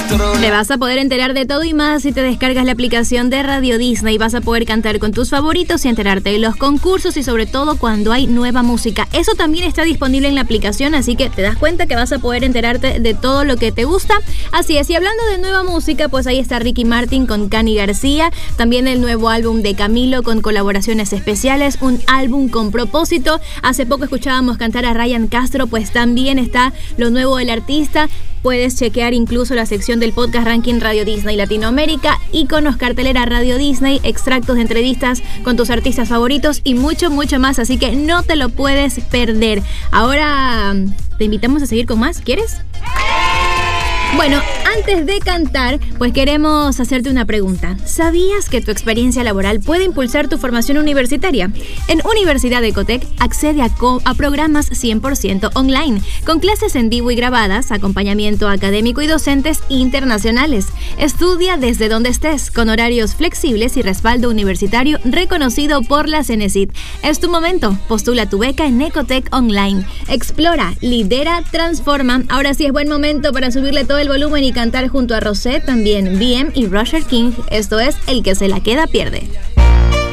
Te vas a poder enterar de todo y más si te descargas la aplicación de Radio Disney. Vas a poder cantar con tus favoritos y enterarte de los concursos y sobre todo cuando hay nueva música. Eso también está disponible en la aplicación, así que te das cuenta que vas a poder enterarte de todo lo que te gusta. Así es, y hablando de nueva música, pues ahí está Ricky Martin con Cani García, también el nuevo álbum de Camilo con colaboraciones especiales, un álbum con propósito. Hace poco escuchábamos cantar a Ryan Castro, pues también está lo nuevo del artista. Puedes chequear incluso la sección del podcast Ranking Radio Disney Latinoamérica, iconos, cartelera Radio Disney, extractos de entrevistas con tus artistas favoritos y mucho, mucho más. Así que no te lo puedes perder. Ahora te invitamos a seguir con más. ¿Quieres? Bueno, antes de cantar, pues queremos hacerte una pregunta. ¿Sabías que tu experiencia laboral puede impulsar tu formación universitaria? En Universidad Ecotec accede a programas 100% online, con clases en vivo y grabadas, acompañamiento académico y docentes internacionales. Estudia desde donde estés, con horarios flexibles y respaldo universitario reconocido por la CENESID. Es tu momento. Postula tu beca en Ecotec Online. Explora, lidera, transforma. Ahora sí es buen momento para subirle todo el volumen y cantar junto a Rosé, también BM y Roger King. Esto es El que se la queda pierde.